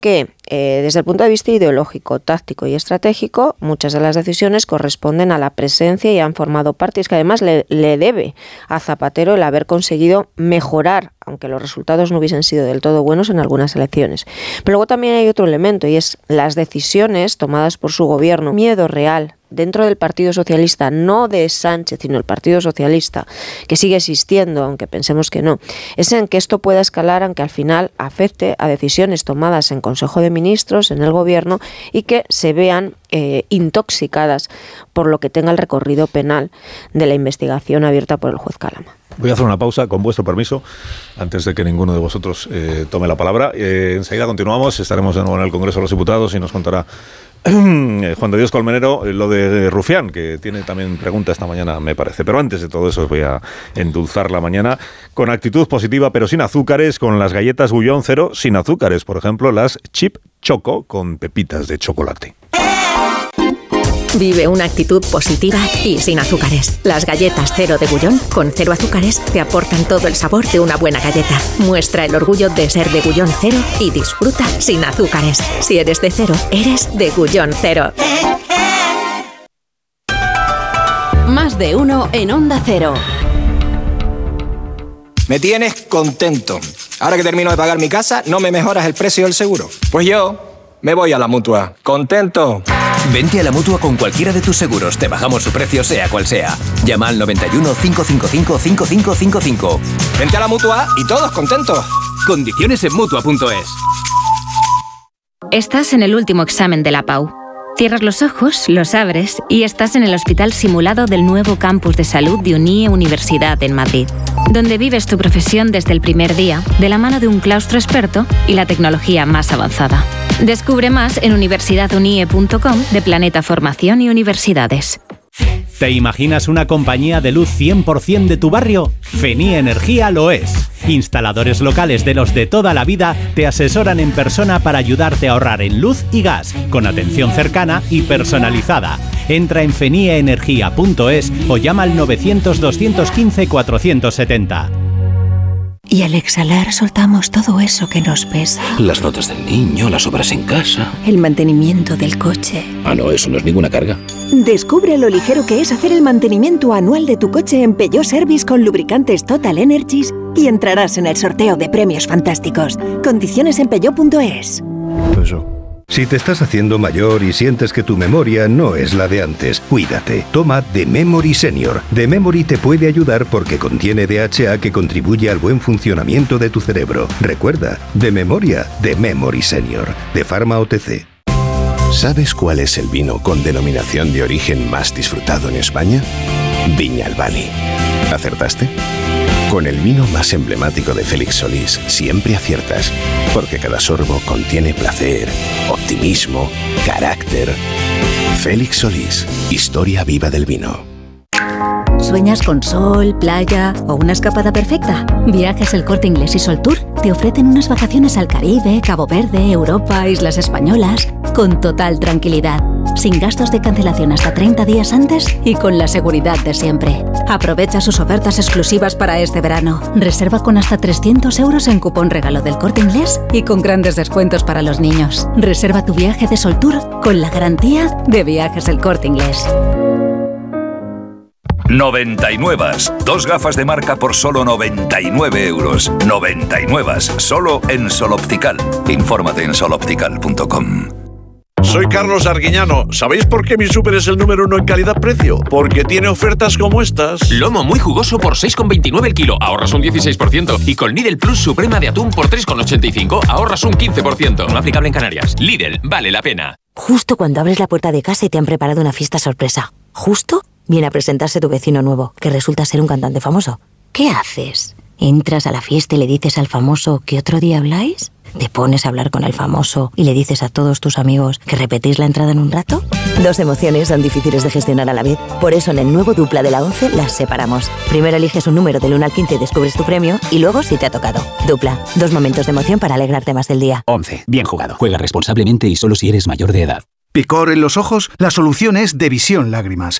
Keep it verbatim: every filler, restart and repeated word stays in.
que eh, desde el punto de vista ideológico, táctico y estratégico, muchas de las decisiones corresponden a la presencia y han formado parte, y es que además le, le debe a Zapatero el haber conseguido mejorar, aunque los resultados no hubiesen sido del todo buenos en algunas elecciones. Pero luego también hay otro elemento, y es las decisiones tomadas por su gobierno, miedo real dentro del Partido Socialista, no de Sánchez, sino el Partido Socialista, que sigue existiendo, aunque pensemos que no, es en que esto pueda escalar, aunque al final afecte a decisiones tomadas en Consejo de Ministros, en el Gobierno, y que se vean eh, intoxicadas por lo que tenga el recorrido penal de la investigación abierta por el juez Calama. Voy a hacer una pausa, con vuestro permiso, antes de que ninguno de vosotros eh, tome la palabra. Eh, enseguida continuamos, estaremos de nuevo en el Congreso de los Diputados y nos contará Juan de Dios Colmenero lo de Rufián, que tiene también pregunta esta mañana, me parece. Pero antes de todo eso os voy a endulzar la mañana con actitud positiva, pero sin azúcares, con las galletas Gullón Cero sin azúcares. Por ejemplo, las Chip Choco con pepitas de chocolate. Vive una actitud positiva y sin azúcares. Las galletas Cero de Gullón, con cero azúcares, te aportan todo el sabor de una buena galleta. Muestra el orgullo de ser de Gullón Cero y disfruta sin azúcares. Si eres de cero, eres de Gullón Cero. Más de uno en Onda Cero. Me tienes contento. Ahora que termino de pagar mi casa, ¿no me mejoras el precio del seguro? Pues yo me voy a la Mutua. ¿Contento? Vente a la Mutua con cualquiera de tus seguros. Te bajamos su precio sea cual sea. Llama al noventa y uno, cinco cinco cinco, cinco cinco cinco cinco. Vente a la Mutua y todos contentos. Condiciones en Mutua punto es. Estás en el último examen de la P A U. Cierras los ojos, los abres y estás en el hospital simulado del nuevo campus de salud de Unie Universidad en Madrid, donde vives tu profesión desde el primer día, de la mano de un claustro experto y la tecnología más avanzada. Descubre más en universidad unie punto com de Planeta Formación y Universidades. ¿Te imaginas una compañía de luz cien por ciento de tu barrio? Fenie Energía lo es. Instaladores locales de los de toda la vida te asesoran en persona para ayudarte a ahorrar en luz y gas, con atención cercana y personalizada. Entra en fenie energía punto es o llama al novecientos, doscientos quince, cuatrocientos setenta. Y al exhalar soltamos todo eso que nos pesa. Las notas del niño, las obras en casa. El mantenimiento del coche. Ah, no, eso no es ninguna carga. Descubre lo ligero que es hacer el mantenimiento anual de tu coche en Peugeot Service con lubricantes Total Energies y entrarás en el sorteo de premios fantásticos. Condiciones en peugeot punto es. Eso. Si te estás haciendo mayor y sientes que tu memoria no es la de antes, cuídate. Toma The Memory Senior. The Memory te puede ayudar porque contiene D H A que contribuye al buen funcionamiento de tu cerebro. Recuerda, de memoria, The Memory Senior, de Pharma O T C. ¿Sabes cuál es el vino con denominación de origen más disfrutado en España? Viñalbali. ¿Acertaste? Con el vino más emblemático de Félix Solís siempre aciertas, porque cada sorbo contiene placer, optimismo, carácter. Félix Solís, historia viva del vino. ¿Sueñas con sol, playa o una escapada perfecta? Viajes El Corte Inglés y Sol Tour te ofrecen unas vacaciones al Caribe, Cabo Verde, Europa, Islas Españolas, con total tranquilidad, sin gastos de cancelación hasta treinta días antes y con la seguridad de siempre. Aprovecha sus ofertas exclusivas para este verano. Reserva con hasta trescientos euros en cupón regalo del Corte Inglés y con grandes descuentos para los niños. Reserva tu viaje de Sol Tour con la garantía de Viajes El Corte Inglés. noventa y nueve. Dos gafas de marca por solo noventa y nueve euros. noventa y nueve. Solo en Sol Optical. Infórmate en sol optical punto com. Soy Carlos Arguiñano. ¿Sabéis por qué mi súper es el número uno en calidad-precio? Porque tiene ofertas como estas. Lomo muy jugoso por seis con veintinueve el kilo, ahorras un dieciséis por ciento. Y con Lidl Plus Suprema de atún por tres con ochenta y cinco, ahorras un quince por ciento. No aplicable en Canarias. Lidl, vale la pena. Justo cuando abres la puerta de casa y te han preparado una fiesta sorpresa. Justo viene a presentarse tu vecino nuevo, que resulta ser un cantante famoso. ¿Qué haces? ¿Entras a la fiesta y le dices al famoso que otro día habláis? ¿Te pones a hablar con el famoso y le dices a todos tus amigos que repetís la entrada en un rato? Dos emociones son difíciles de gestionar a la vez. Por eso en el nuevo Dupla de la once las separamos. Primero eliges un número del uno al quince y descubres tu premio, y luego si te ha tocado. Dupla, dos momentos de emoción para alegrarte más del día. once. Bien jugado. Juega responsablemente y solo si eres mayor de edad. ¿Picor en los ojos? La solución es Devisión Lágrimas.